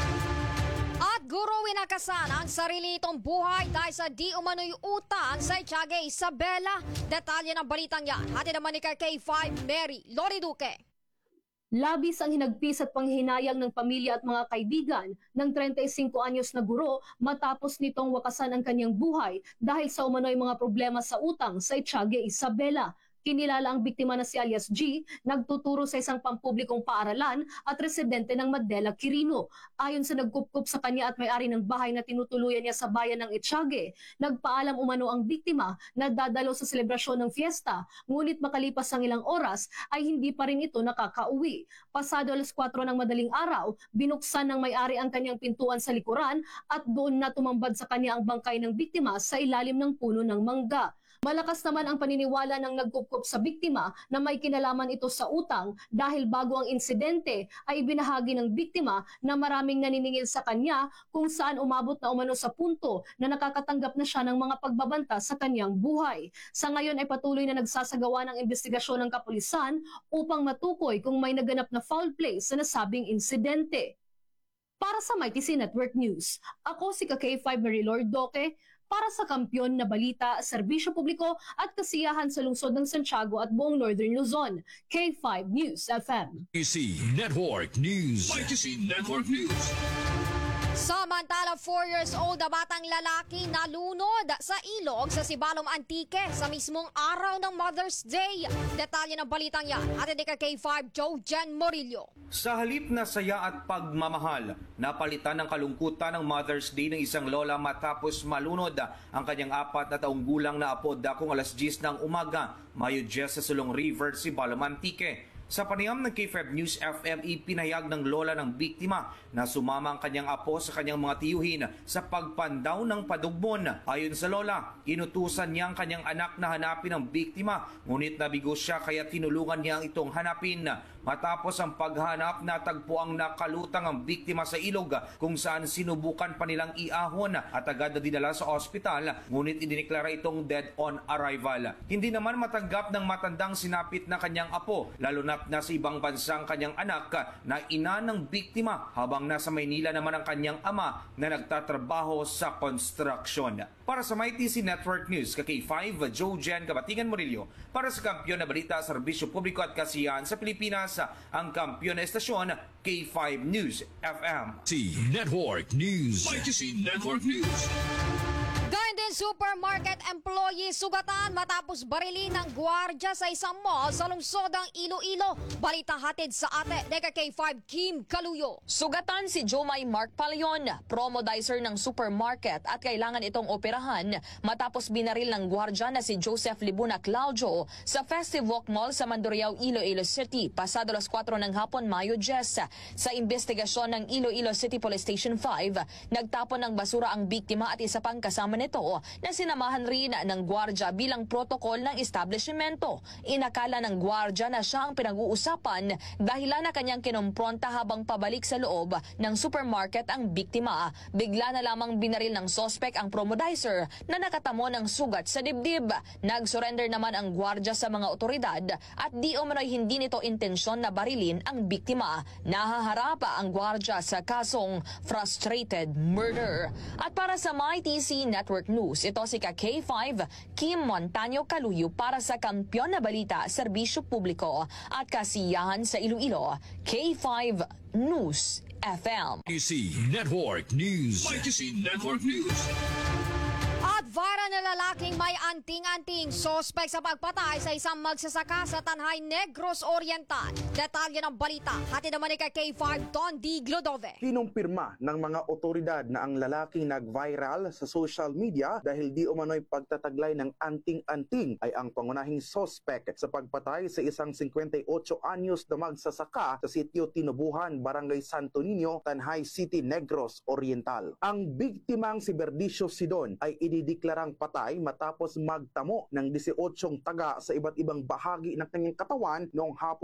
At guro winakasan ang sarili itong buhay dahil sa di umano'y utang sa Itiague Isabela. Detalye ng balitang yan. Hati naman ni K five Mary Lori Duque. Labis ang hinagpis at panghihinayang ng pamilya at mga kaibigan ng thirty-five anyos na guro matapos nitong wakasan ang kanyang buhay dahil sa umano'y mga problema sa utang sa Itiague Isabela. Kinilala ang biktima na si alias G, nagtuturo sa isang pampublikong paaralan at residente ng Madela, Quirino. Ayon sa nagkupkup sa kanya at may-ari ng bahay na tinutuluyan niya sa bayan ng Itiague, nagpaalam umano ang biktima na dadalo sa selebrasyon ng fiesta, ngunit makalipas ang ilang oras ay hindi pa rin ito nakakauwi. Pasado alas kwatro ng madaling araw, binuksan ng may-ari ang kanyang pintuan sa likuran at doon na tumambad sa kanya ang bangkay ng biktima sa ilalim ng puno ng mangga. Malakas naman ang paniniwala ng nagkupkup sa biktima na may kinalaman ito sa utang dahil bago ang insidente ay ibinahagi ng biktima na maraming naniningil sa kanya kung saan umabot na umano sa punto na nakakatanggap na siya ng mga pagbabanta sa kanyang buhay. Sa ngayon ay patuloy na nagsasagawa ng investigasyon ng kapulisan upang matukoy kung may naganap na foul play sa nasabing insidente. Para sa Mighty C Network News, ako si K five Marilor Duque, para sa Kampiyon na Balita, Serbisyo Publiko at Kasiyahan sa lungsod ng Santiago at buong Northern Luzon. K five News F M. Y C Network News. Y C Network News. Samantala, four years old na batang lalaki nalunod sa ilog sa Sibalom Antique sa mismong araw ng Mother's Day. Detalye ng balitang yan, atin ni K five Joe Jen Morillo. Sa halip na saya at pagmamahal, napalitan ng kalungkutan ng Mother's Day ng isang lola matapos malunod ang kanyang apat na taong gulang na apo dakong alas diyes ng umaga, Mayo diyes sa Sulong River, Sibalom Antique. Sa panayam ng K five News F M, ipinahayag ng lola ng biktima na sumama ang kanyang apo sa kanyang mga tiyuhin sa pagpandaw ng padugmon. Ayon sa lola, inutusan niya ang kanyang anak na hanapin ang biktima, ngunit nabigo siya kaya tinulungan niya ang itong hanapin. Matapos ang paghanap, natagpo ang nakalutang ang biktima sa ilog kung saan sinubukan pa nilang iahon at agad na dinala sa ospital, ngunit idineklara itong dead on arrival. Hindi naman matanggap ng matandang sinapit na kanyang apo, lalo na't nasa ibang bansa ang kanyang anak na ina ng biktima, habang nasa Maynila naman ang kanyang ama na nagtatrabaho sa construction. Para sa Mighty C Network News, K five Joe Jen Kabatingan Murillo, para sa Kampiyon na Balita, Serbisyo Publiko at Kasiyahan sa Pilipinas, Pilipinas, ang kampiyon na estasyon, K five News F M. C Network News. May C Network News. Gayun din supermarket employee sugatan matapos barilin ng gwardya sa isang mall sa lungsodang Iloilo. Balita hatid sa ate Deka K five Kim Kaluyo. Sugatan si Jomay Mark Palion, promodizer ng supermarket at kailangan itong operahan matapos binaril ng gwardya na si Joseph Libuna Claudio sa Festive Walk Mall sa Mandurriao, Iloilo City pasado alas kwatro ng hapon Mayo diyes. Sa investigasyon ng Iloilo City Police Station five, nagtapon ng basura ang biktima at isa pang kasama nito na sinamahan rin ng gwardya bilang protokol ng establishmento. Inakala ng gwardya na siya ang pinag-uusapan dahilan na kanyang kinumpronta habang pabalik sa loob ng supermarket ang biktima. Bigla na lamang binaril ng sospek ang promodizer na nakatamo ng sugat sa dibdib. Nag-surrender naman ang gwardya sa mga otoridad at di umano'y hindi nito intensyon na barilin ang biktima. Nahaharap ang gwardya sa kasong frustrated murder. At para sa My T C Network News, ito si K five Kim Montaño Kaluyo para sa Kampiyon na Balita, Serbisyo Publiko at Kasiyahan sa Iloilo, K five News F M. May C Network News. May C Network News. At viral na lalaking may anting-anting sospek sa pagpatay sa isang magsasaka sa Tanhay Negros Oriental. Detalye ng balita, hatid naman ni K five Don D. Glodove. Kinumpirma ng mga otoridad na ang lalaking nag-viral sa social media dahil di umano'y pagtataglay ng anting-anting ay ang pangunahing sospek sa pagpatay sa isang fifty-eight anyos na magsasaka sa sitio Tinubuhan, Barangay Santo Niño, Tanhay City, Negros Oriental. Ang biktimang si Berdicio Sidon ay idideklarang patay matapos magtamo ng eighteen taga sa iba't ibang bahagi ng kanyang katawan noong hapon